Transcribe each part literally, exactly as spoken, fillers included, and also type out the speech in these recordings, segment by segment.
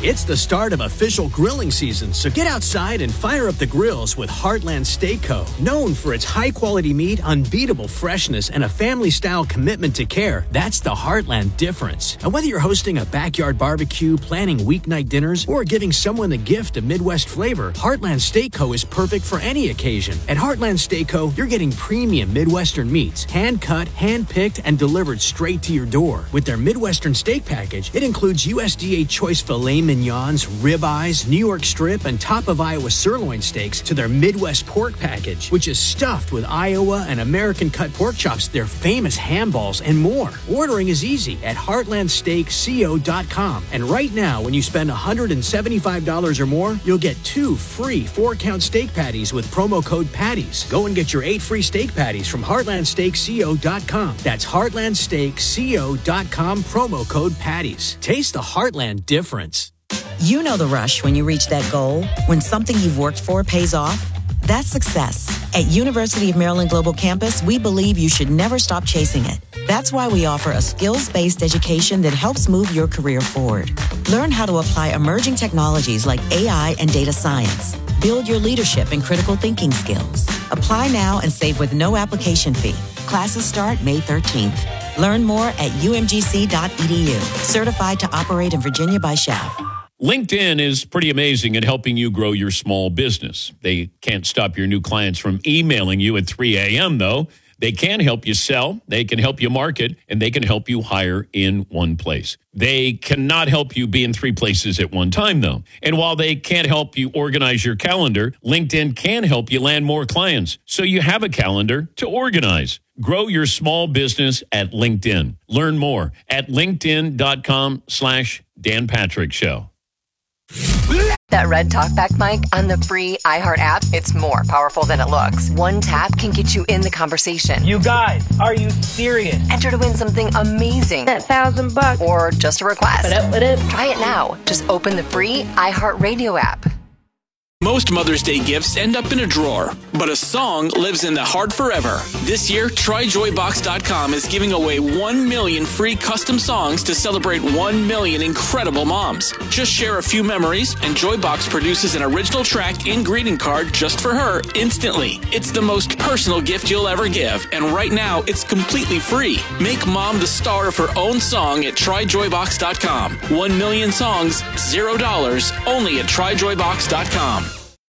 It's the start of official grilling season, so get outside and fire up the grills with Heartland Steak Co. Known for its high-quality meat, unbeatable freshness, and a family-style commitment to care, that's the Heartland difference. And whether you're hosting a backyard barbecue, planning weeknight dinners, or giving someone the gift of Midwest flavor, Heartland Steak Co. is perfect for any occasion. At Heartland Steak Co., you're getting premium Midwestern meats, hand-cut, hand-picked, and delivered straight to your door. With their Midwestern steak package, it includes U S D A choice filet mignons, ribeyes, New York strip, and top of Iowa sirloin steaks to their Midwest pork package, which is stuffed with Iowa and American cut pork chops, their famous ham balls, and more. Ordering is easy at heartland steak co dot com. And right now, when you spend one hundred seventy-five dollars or more, you'll get two free four-count steak patties with promo code PATTIES. Go and get your eight free steak patties from heartland steak co dot com. That's heartland steak co dot com, promo code PATTIES. Taste the Heartland difference. You know the rush when you reach that goal, when something you've worked for pays off. That's success. At University of Maryland Global Campus, we believe you should never stop chasing it. That's why we offer a skills-based education that helps move your career forward. Learn how to apply emerging technologies like A I and data science. Build your leadership and critical thinking skills. Apply now and save with no application fee. Classes start May thirteenth. Learn more at u m g c dot e d u. Certified to operate in Virginia by S H A F. LinkedIn is pretty amazing at helping you grow your small business. They can't stop your new clients from emailing you at three a.m., though. They can help you sell, they can help you market, and they can help you hire in one place. They cannot help you be in three places at one time, though. And while they can't help you organize your calendar, LinkedIn can help you land more clients, so you have a calendar to organize. Grow your small business at LinkedIn. Learn more at linkedin.com slash Dan Patrick Show. That red talkback mic on the free iHeart app, it's more powerful than it looks. One tap can get you in the conversation. You guys, are you serious? Enter to win something amazing. That thousand bucks. Or just a request. What up, what up? Try it now. Just open the free iHeart Radio app. Most Mother's Day gifts end up in a drawer, but a song lives in the heart forever. This year, try joy box dot com is giving away one million free custom songs to celebrate one million incredible moms. Just share a few memories, and Joybox produces an original track and greeting card just for her instantly. It's the most personal gift you'll ever give, and right now, it's completely free. Make mom the star of her own song at try joy box dot com. One million songs, zero dollars, only at try joy box dot com.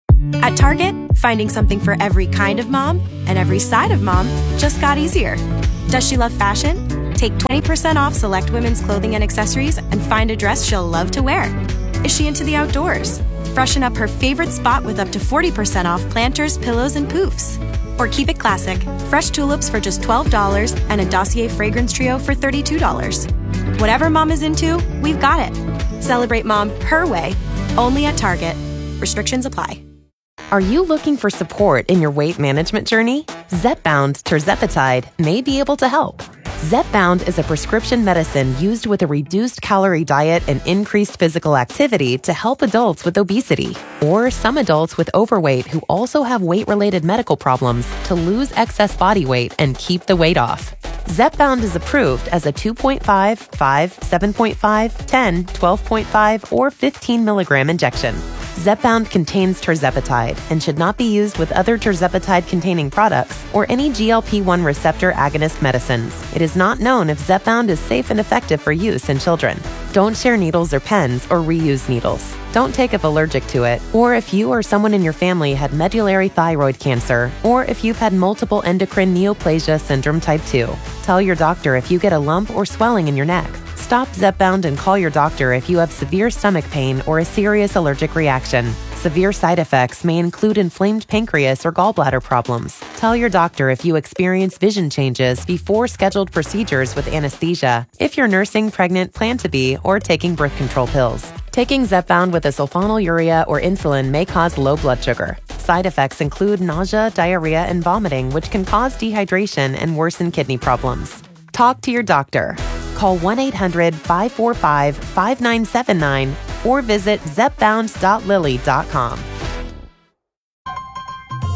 At Target, finding something for every kind of mom and every side of mom just got easier. Does she love fashion? Take twenty percent off select women's clothing and accessories and find a dress she'll love to wear. Is she into the outdoors? Freshen up her favorite spot with up to forty percent off planters, pillows, and poofs. Or keep it classic, fresh tulips for just twelve dollars and a Dossier fragrance trio for thirty-two dollars. Whatever mom is into, we've got it. Celebrate mom her way, only at Target. Restrictions apply. Are you looking for support in your weight management journey? Zepbound tirzepatide may be able to help. Zepbound is a prescription medicine used with a reduced calorie diet and increased physical activity to help adults with obesity, or some adults with overweight who also have weight-related medical problems to lose excess body weight and keep the weight off. Zepbound is approved as a two point five, five, seven point five, ten, twelve point five, or fifteen milligram injection. Zepbound contains tirzepatide and should not be used with other tirzepatide-containing products or any G L P one receptor agonist medicines. It is not known if Zepbound is safe and effective for use in children. Don't share needles or pens or reuse needles. Don't take if allergic to it, or if you or someone in your family had medullary thyroid cancer, or if you've had multiple endocrine neoplasia syndrome type two. Tell your doctor if you get a lump or swelling in your neck. Stop Zepbound and call your doctor if you have severe stomach pain or a serious allergic reaction. Severe side effects may include inflamed pancreas or gallbladder problems. Tell your doctor if you experience vision changes before scheduled procedures with anesthesia, if you're nursing, pregnant, plan to be, or taking birth control pills. Taking Zepbound with a sulfonylurea or insulin may cause low blood sugar. Side effects include nausea, diarrhea, and vomiting, which can cause dehydration and worsen kidney problems. Talk to your doctor. Call one eight hundred, five four five, five nine seven nine or visit zepbound dot lilly dot com.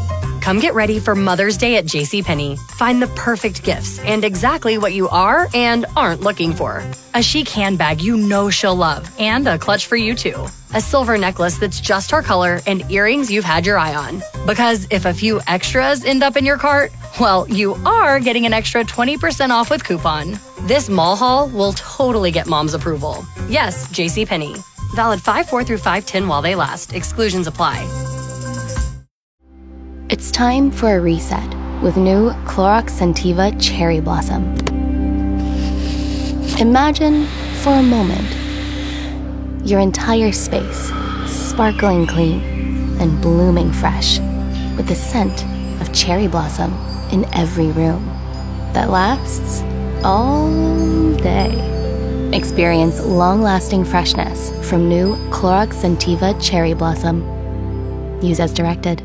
Come get ready for Mother's Day at JCPenney. Find the perfect gifts and exactly what you are and aren't looking for. A chic handbag you know she'll love, and a clutch for you too. A silver necklace that's just her color, and earrings you've had your eye on. Because if a few extras end up in your cart, well, you are getting an extra twenty percent off with coupon. This mall haul will totally get mom's approval. Yes, JCPenney. Valid five four through five ten while they last. Exclusions apply. It's time for a reset with new Clorox Scentiva Cherry Blossom. Imagine, for a moment, your entire space sparkling clean and blooming fresh with the scent of cherry blossom in every room that lasts all day. Experience long-lasting freshness from new Clorox Scentiva Cherry Blossom. Use as directed.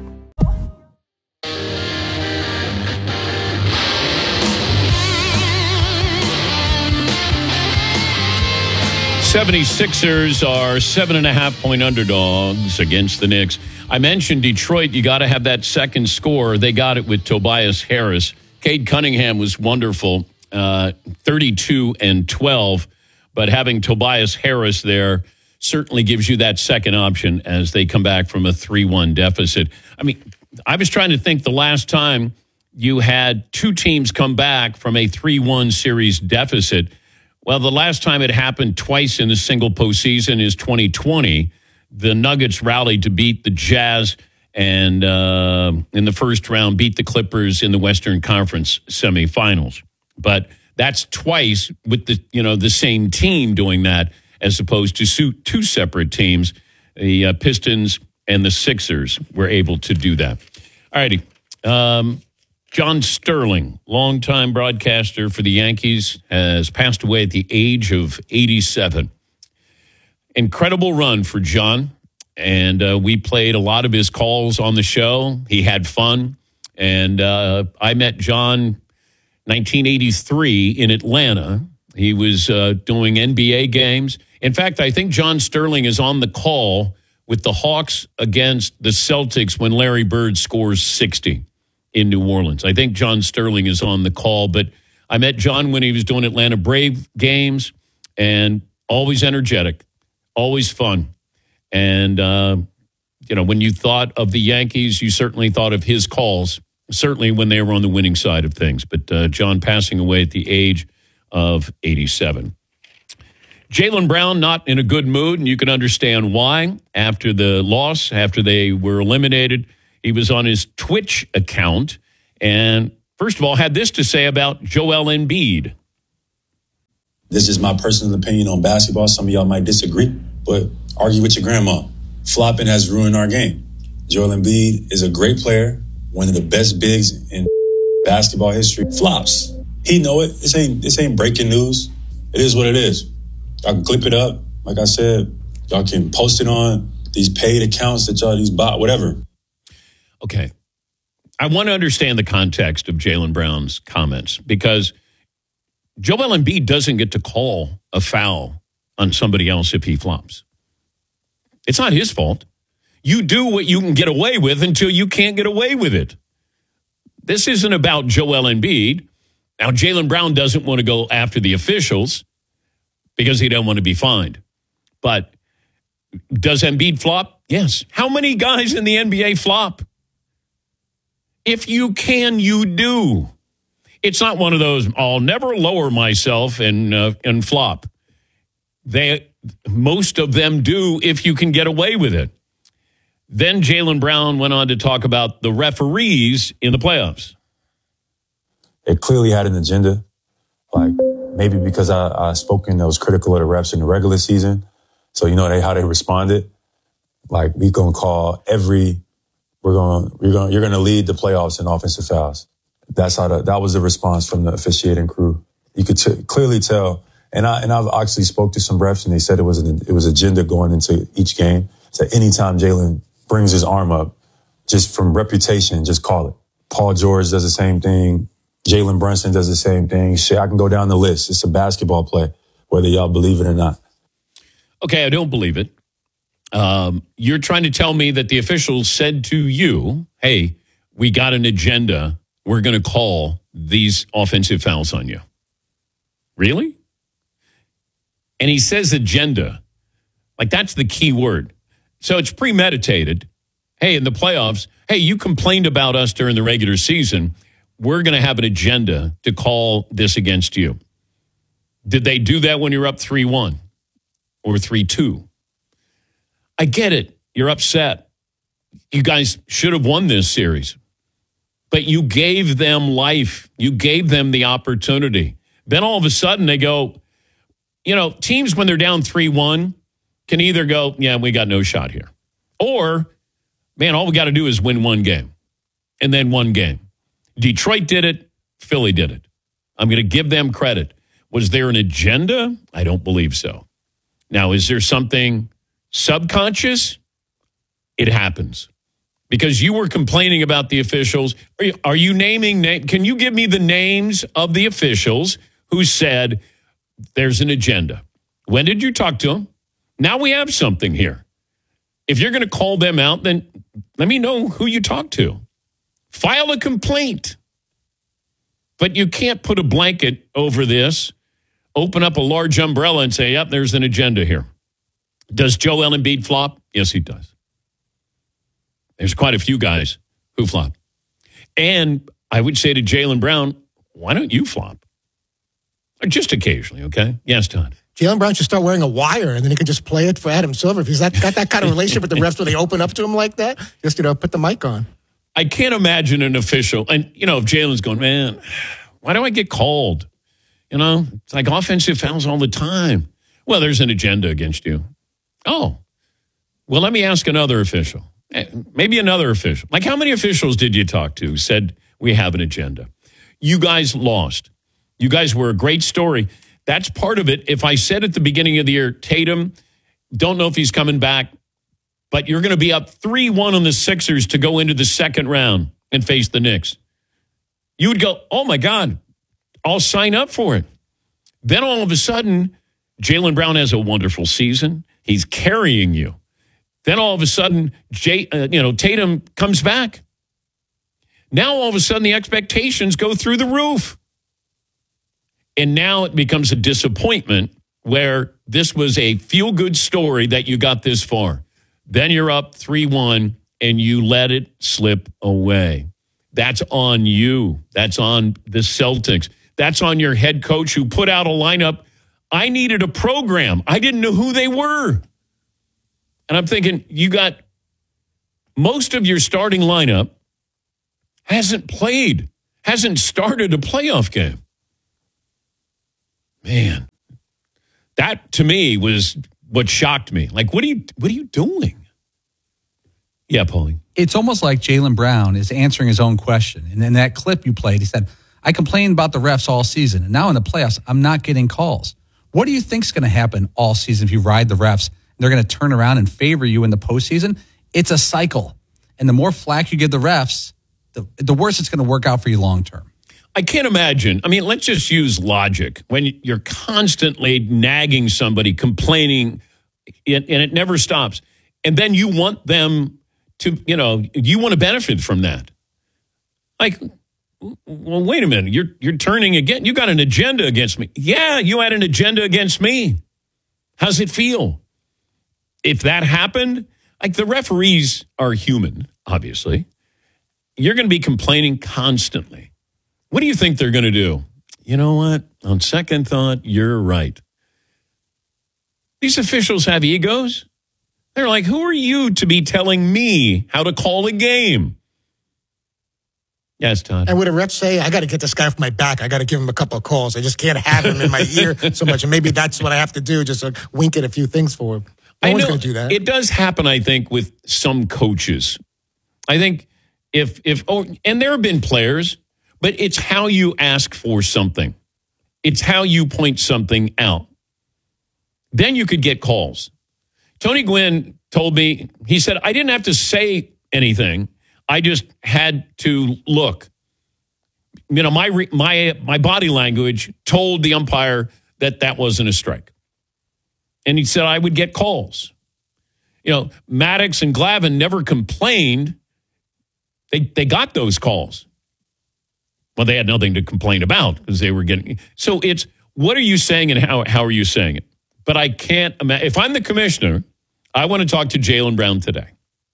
seventy-sixers are seven and a half point underdogs against the Knicks. I mentioned Detroit, you got to have that second score. They got it with Tobias Harris. Cade Cunningham was wonderful, uh, thirty-two and twelve. But having Tobias Harris there certainly gives you that second option as they come back from a three one deficit. I mean, I was trying to think the last time you had two teams come back from a three one series deficit. Well, the last time it happened twice in a single postseason is twenty twenty. The Nuggets rallied to beat the Jazz and uh, in the first round beat the Clippers in the Western Conference semifinals. But that's twice with the you know the same team doing that as opposed to two separate teams. The uh, Pistons and the Sixers were able to do that. All righty. Um, John Sterling, longtime broadcaster for the Yankees, has passed away at the age of eighty-seven. Incredible run for John, and uh, we played a lot of his calls on the show. He had fun, and uh, I met John nineteen eighty-three in Atlanta. He was uh, doing N B A games. In fact, I think John Sterling is on the call with the Hawks against the Celtics when Larry Bird scores sixty. In New Orleans. I think John Sterling is on the call, but I met John when he was doing Atlanta Brave games, and always energetic, always fun. And, uh, you know, when you thought of the Yankees, you certainly thought of his calls, certainly when they were on the winning side of things. But uh, John passing away at the age of eighty-seven. Jaylen Brown not in a good mood, and you can understand why. After the loss, after they were eliminated, he was on his Twitch account and, first of all, had this to say about Joel Embiid. This is my personal opinion on basketball. Some of y'all might disagree, but argue with your grandma. Flopping has ruined our game. Joel Embiid is a great player, one of the best bigs in basketball history. Flops. He know it. This ain't, this ain't breaking news. It is what it is. Y'all can clip it up. Like I said, y'all can post it on these paid accounts that y'all, these bot, whatever. Okay. I want to understand the context of Jaylen Brown's comments because Joel Embiid doesn't get to call a foul on somebody else if he flops. It's not his fault. You do what you can get away with until you can't get away with it. This isn't about Joel Embiid. Now, Jaylen Brown doesn't want to go after the officials because he doesn't want to be fined. But does Embiid flop? Yes. How many guys in the N B A flop? If you can, you do. It's not one of those, I'll never lower myself and uh, and flop. They, most of them do if you can get away with it. Then Jaylen Brown went on to talk about the referees in the playoffs. It clearly had an agenda. Like, maybe because I, I spoken that was critical of the refs in the regular season. So, you know, they how they responded. Like, we going to call every... We're going. We're going. You're going to lead the playoffs in offensive fouls. That's how. The, that was the response from the officiating crew. You could t- clearly tell. And I and I've actually spoke to some refs, and they said it was an, it was agenda going into each game. So anytime Jaylen brings his arm up, just from reputation, just call it. Paul George does the same thing. Jalen Brunson does the same thing. Shit, I can go down the list. It's a basketball play, whether y'all believe it or not. Okay, I don't believe it. Um, you're trying to tell me that the officials said to you, hey, we got an agenda. We're going to call these offensive fouls on you. Really? And he says agenda. Like, that's the key word. So it's premeditated. Hey, in the playoffs, hey, you complained about us during the regular season. We're going to have an agenda to call this against you. Did they do that when you're up three one or three two? I get it. You're upset. You guys should have won this series. But you gave them life. You gave them the opportunity. Then all of a sudden they go, you know, teams when they're down three one can either go, yeah, we got no shot here. Or, man, all we got to do is win one game. And then one game. Detroit did it. Philly did it. I'm going to give them credit. Was there an agenda? I don't believe so. Now, is there something subconscious? It happens. Because you were complaining about the officials. Are you, are you naming, na- can you give me the names of the officials who said there's an agenda? When did you talk to them? Now we have something here. If you're going to call them out, then let me know who you talked to. File a complaint. But you can't put a blanket over this, open up a large umbrella and say, yep, there's an agenda here. Does Joel Embiid flop? Yes, he does. There's quite a few guys who flop. And I would say to Jaylen Brown, why don't you flop? Or just occasionally, okay? Yes, Todd. Jaylen Brown should start wearing a wire, and then he can just play it for Adam Silver. If he's that, got that kind of relationship with the refs where they open up to him like that, just, you know, put the mic on. I can't imagine an official. And, you know, if Jaylen's going, man, why do I get called? You know, it's like offensive fouls all the time. Well, there's an agenda against you. Oh, well, let me ask another official. Maybe another official. Like, how many officials did you talk to who said we have an agenda? You guys lost. You guys were a great story. That's part of it. If I said at the beginning of the year, Tatum, don't know if he's coming back, but you're going to be up three one on the Sixers to go into the second round and face the Knicks. You would go, oh, my God, I'll sign up for it. Then all of a sudden, Jaylen Brown has a wonderful season. He's carrying you. Then all of a sudden, Jay, uh, you know, Tatum comes back. Now all of a sudden the expectations go through the roof. And now it becomes a disappointment where this was a feel-good story that you got this far. Then you're up three one and you let it slip away. That's on you. That's on the Celtics. That's on your head coach who put out a lineup. I needed a program. I didn't know who they were. And I'm thinking, you got most of your starting lineup hasn't played, hasn't started a playoff game. Man, that to me was what shocked me. Like, what are you, what are you doing? Yeah, Paulie. It's almost like Jaylen Brown is answering his own question. And in that clip you played, he said, I complained about the refs all season. And now in the playoffs, I'm not getting calls. What do you think is going to happen all season if you ride the refs? They're going to turn around and favor you in the postseason. It's a cycle. And the more flack you give the refs, the, the worse it's going to work out for you long term. I can't imagine. I mean, let's just use logic. When you're constantly nagging somebody, complaining, and it never stops, and then you want them to, you know, you want to benefit from that. Like, well, wait a minute. You're you're turning again. You got an agenda against me. Yeah, you had an agenda against me. How's it feel? If that happened, like, the referees are human, obviously. You're going to be complaining constantly. What do you think they're going to do? You know what? On second thought, you're right. These officials have egos. They're like, who are you to be telling me how to call a game? Yes, Todd. And would a ref say, I got to get this guy off my back. I got to give him a couple of calls. I just can't have him in my ear so much. And maybe that's what I have to do, just uh, wink at a few things for him. No I one's know going to do that. It does happen, I think, with some coaches. I think if, if oh, and there have been players, but it's how you ask for something. It's how you point something out. Then you could get calls. Tony Gwynn told me, he said, I didn't have to say anything. I just had to look. You know, my my my body language told the umpire that that wasn't a strike. And he said I would get calls. You know, Maddox and Glavine never complained They they got those calls. Well, they had nothing to complain about because they were getting. So it's, what are you saying and how how are you saying it? But I can't imagine. If I'm the commissioner, I want to talk to Jaylen Brown today.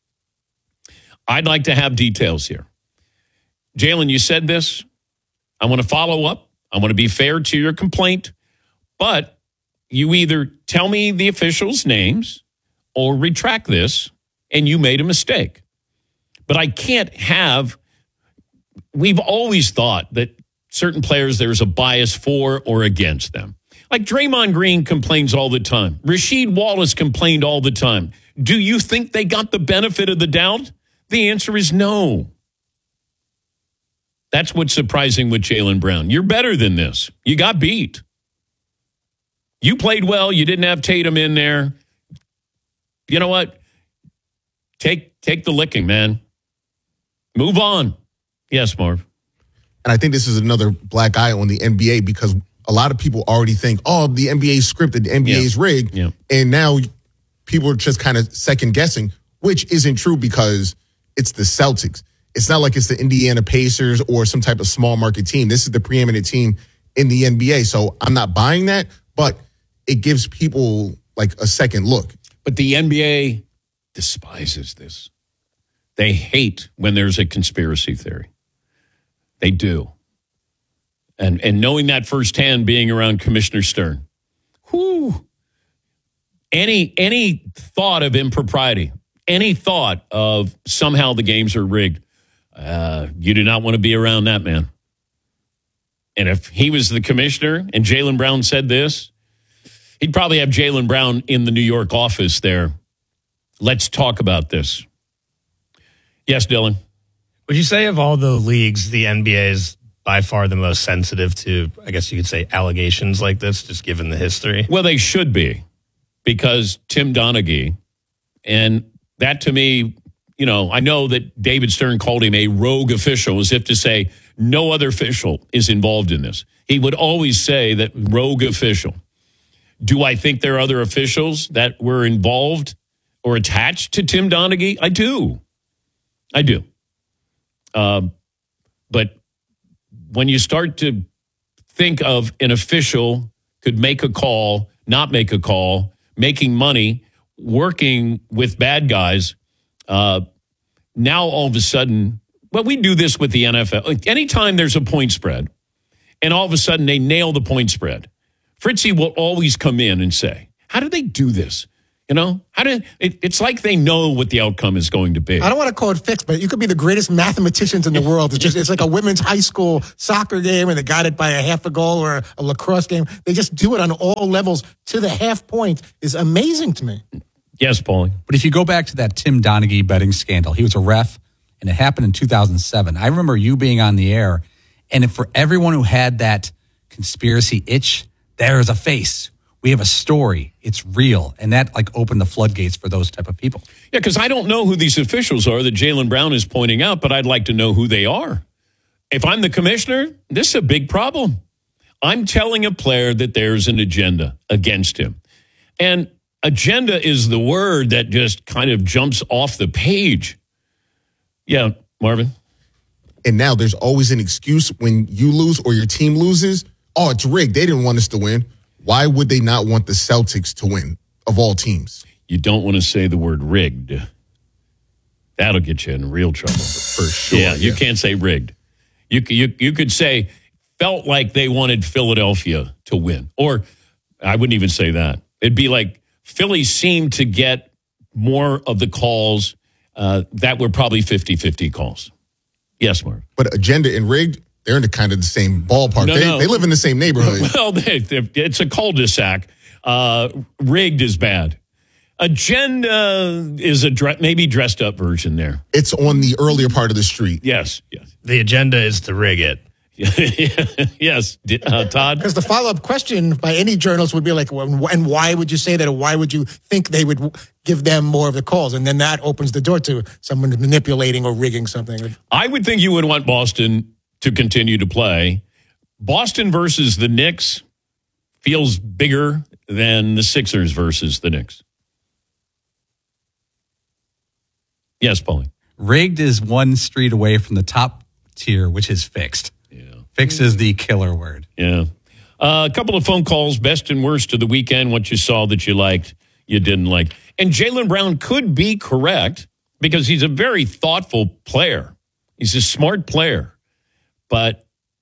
I'd like to have details here. Jaylen, you said this. I want to follow up. I want to be fair to your complaint. But you either tell me the officials' names or retract this, and you made a mistake. But I can't have, we've always thought that certain players, there's a bias for or against them. Like Draymond Green complains all the time. Rasheed Wallace complained all the time. Do you think they got the benefit of the doubt? The answer is no. That's what's surprising with Jaylen Brown. You're better than this. You got beat. You played well. You didn't have Tatum in there. You know what? Take take the licking, man. Move on. Yes, Marv. And I think this is another black eye on the N B A because a lot of people already think, oh, the N B A is scripted, the N B A is Yeah. rigged. Yeah. And now people are just kind of second guessing, which isn't true because it's the Celtics. It's not like it's the Indiana Pacers or some type of small market team. This is the preeminent team in the N B A. So I'm not buying that, but it gives people like a second look. But the N B A despises this. They hate when there's a conspiracy theory. They do. And and knowing that firsthand, being around Commissioner Stern, whoo, any any thought of impropriety, any thought of somehow the games are rigged, uh, you do not want to be around that man. And if he was the commissioner and Jaylen Brown said this, he'd probably have Jaylen Brown in the New York office there. Let's talk about this. Yes, Dylan. Would you say of all the leagues, the N B A is by far the most sensitive to, I guess you could say, allegations like this, just given the history? Well, they should be, because Tim Donaghy, and that to me, you know, I know that David Stern called him a rogue official, as if to say no other official is involved in this. He would always say that rogue official. Do I think there are other officials that were involved or attached to Tim Donaghy? I do. I do. Um, but when you start to think of an official could make a call, not make a call, making money, working with bad guys, uh, now all of a sudden, well, we do this with the N F L. Like anytime there's a point spread, and all of a sudden they nail the point spread, Fritzy will always come in and say, how do they do this? You know, how do it, it's like they know what the outcome is going to be. I don't want to call it fixed, but you could be the greatest mathematicians in the world. It's just, it's like a women's high school soccer game and they got it by a half a goal, or a lacrosse game. They just do it on all levels to the half point is amazing to me. Yes, Paulie. But if you go back to that Tim Donaghy betting scandal, he was a ref and it happened in two thousand seven. I remember you being on the air, and if for everyone who had that conspiracy itch, there's a face. We have a story. It's real. And that like opened the floodgates for those type of people. Yeah, because I don't know who these officials are that Jaylen Brown is pointing out, but I'd like to know who they are. If I'm the commissioner, this is a big problem. I'm telling a player that there's an agenda against him. And agenda is the word that just kind of jumps off the page. Yeah, Marvin? And now there's always an excuse when you lose or your team loses. Oh, it's rigged. They didn't want us to win. Why would they not want the Celtics to win, of all teams? You don't want to say the word rigged. That'll get you in real trouble. For sure. Yeah, you yeah. can't say rigged. You, you, you could say felt like they wanted Philadelphia to win. Or I wouldn't even say that. It'd be like Philly seemed to get more of the calls uh, that were probably fifty-fifty calls. Yes, Mark. But agenda and rigged, they're in the kind of the same ballpark. No, they, no. they live in the same neighborhood. Well, they, they, it's a cul-de-sac. Uh, rigged is bad. Agenda is a dre- maybe dressed up version there. It's on the earlier part of the street. Yes, yes. The agenda is to rig it. Yes, uh, Todd? Because the follow-up question by any journalist would be like, well, and why would you say that? Or why would you think they would give them more of the calls? And then that opens the door to someone manipulating or rigging something. I would think you would want Boston to continue to play. Boston versus the Knicks feels bigger than the Sixers versus the Knicks. Yes, Paulie. Rigged is one street away from the top tier, which is fixed. Yeah. Fixed is the killer word. Yeah. Uh, a couple of phone calls, best and worst of the weekend, what you saw that you liked, you didn't like. And Jaylen Brown could be correct because he's a very thoughtful player. He's a smart player. But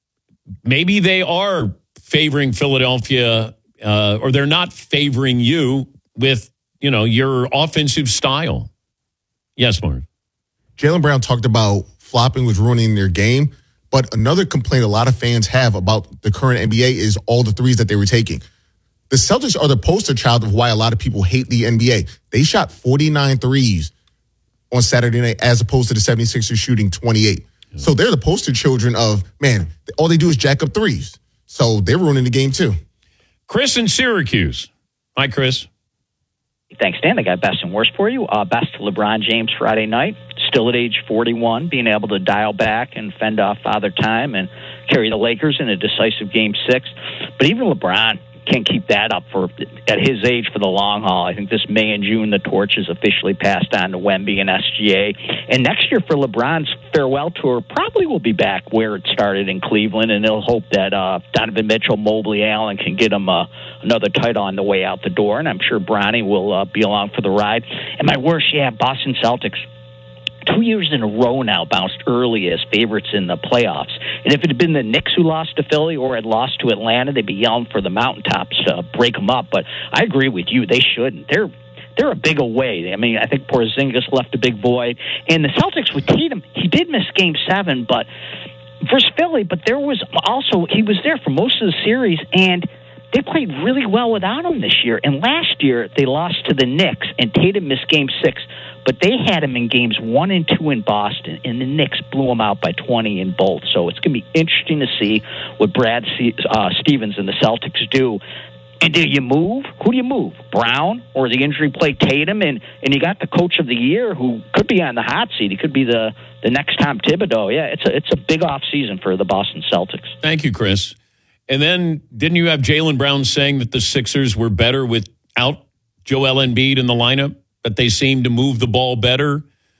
maybe they are favoring Philadelphia uh, or they're not favoring you with, you know, your offensive style. Yes, Mark. Jaylen Brown talked about flopping was ruining their game. But another complaint a lot of fans have about the current N B A is all the threes that they were taking. The Celtics are the poster child of why a lot of people hate the N B A. They shot forty-nine threes on Saturday night as opposed to the seventy-sixers shooting twenty-eight. Yeah. So they're the poster children of, man, all they do is jack up threes. So they're ruining the game too. Chris in Syracuse. Hi, Chris. Thanks, Dan. I got best and worst for you. Uh, best LeBron James Friday night. Still at age forty-one, being able to dial back and fend off Father Time and carry the Lakers in a decisive Game six. But even LeBron can't keep that up for at his age for the long haul. I think this May and June, the torch is officially passed on to Wemby and S G A. And next year for LeBron's farewell tour probably will be back where it started in Cleveland, and he'll hope that uh, Donovan Mitchell, Mobley, Allen can get him uh, another title on the way out the door. And I'm sure Bronny will uh, be along for the ride. And my worst, yeah, Boston Celtics. Two years in a row now bounced early as favorites in the playoffs. And if it had been the Knicks who lost to Philly or had lost to Atlanta, they'd be yelling for the mountaintops to break them up. But I agree with you. They shouldn't. They're they're a big away. I mean, I think Porzingis left a big void. And the Celtics with Tatum, he did miss Game seven, but versus Philly, but there was also, he was there for most of the series, and they played really well without him this year. And last year, they lost to the Knicks, and Tatum missed Game six. But they had him in games one and two in Boston, and the Knicks blew him out by twenty in both. So it's going to be interesting to see what Brad uh, Stevens and the Celtics do. And do you move? Who do you move? Brown or the injury play Tatum? And and you got the coach of the year who could be on the hot seat. He could be the, the next Tom Thibodeau. Yeah, it's a, it's a big offseason for the Boston Celtics. Thank you, Chris. And then didn't you have Jaylen Brown saying that the Sixers were better without Joel Embiid in the lineup? That they seem to move the ball better.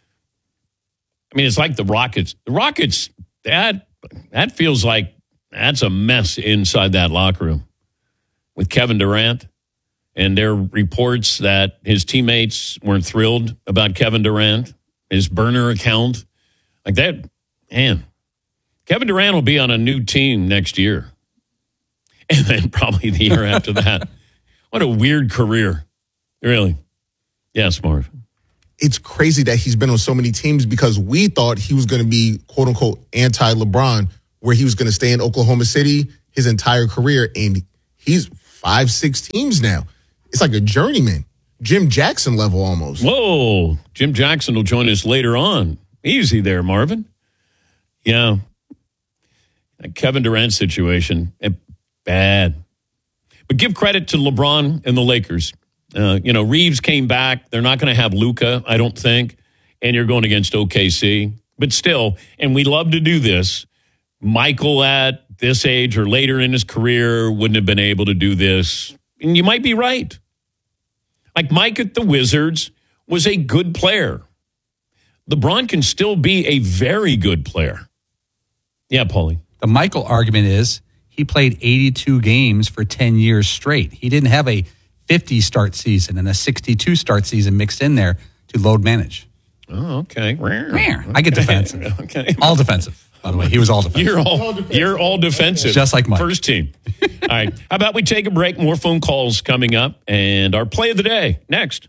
I mean, it's like the Rockets. The Rockets, that that feels like that's a mess inside that locker room with Kevin Durant. And there are reports that his teammates weren't thrilled about Kevin Durant, his burner account. Like that, man, Kevin Durant will be on a new team next year. And then probably the year after that. What a weird career, really. Yes, Marv. It's crazy that he's been on so many teams because we thought he was going to be, quote unquote, anti-LeBron, where he was going to stay in Oklahoma City his entire career. And he's five, six teams now. It's like a journeyman, Jim Jackson level almost. Whoa. Jim Jackson will join us later on. Easy there, Marvin. Yeah. That Kevin Durant situation, bad. But give credit to LeBron and the Lakers. Uh, you know, Reeves came back. They're not going to have Luka, I don't think. And you're going against O K C. But still, and we love to do this, Michael at this age or later in his career wouldn't have been able to do this. And you might be right. Like Mike at the Wizards was a good player. LeBron can still be a very good player. Yeah, Paulie. The Michael argument is he played eighty-two games for ten years straight. He didn't have a fifty start season and a sixty-two start season mixed in there to load manage. Oh, okay. I get defensive. Okay. All defensive, by the way. He was all defensive. You're all, you're all defensive. Just like Mike. First team. All right. How about we take a break? More phone calls coming up and our play of the day next.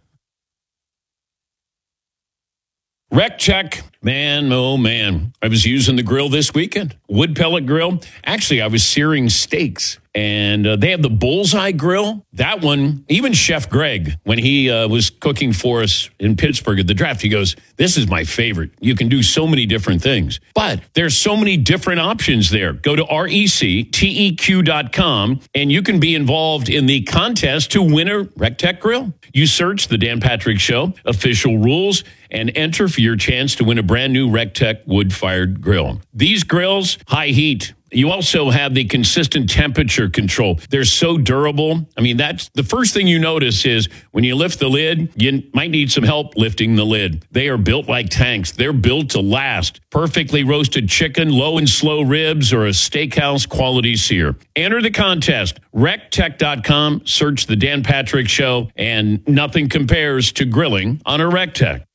Rec Check. Man, oh man. I was using the grill this weekend. Wood pellet grill. Actually, I was searing steaks. And uh, they have the Bullseye Grill. That one, even Chef Greg, when he uh, was cooking for us in Pittsburgh at the draft, he goes, this is my favorite. You can do so many different things. But there's so many different options there. Go to R E C T E Q dot com, and you can be involved in the contest to win a RecTech Grill. You search The Dan Patrick Show, official rules, and enter for your chance to win a brand new RecTech wood-fired grill. These grills, high heat, You also have the consistent temperature control. They're so durable. I mean, that's the first thing you notice is when you lift the lid, you might need some help lifting the lid. They are built like tanks. They're built to last. Perfectly roasted chicken, low and slow ribs, or a steakhouse quality sear. Enter the contest. rec tech dot com. Search the Dan Patrick Show, and nothing compares to grilling on a RecTech.